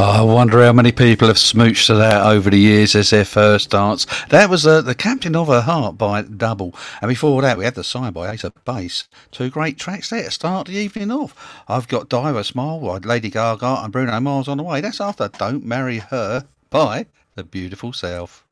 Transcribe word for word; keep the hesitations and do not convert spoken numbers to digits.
I wonder how many people have smooched to that over the years as their first dance. That was uh, The Captain of Her Heart by Double. And before that, we had The Sign by Ace of Base. Two great tracks there to start the evening off. I've got Diva Smile by Lady Gaga and Bruno Mars on the way. That's after Don't Marry Her by The Beautiful South.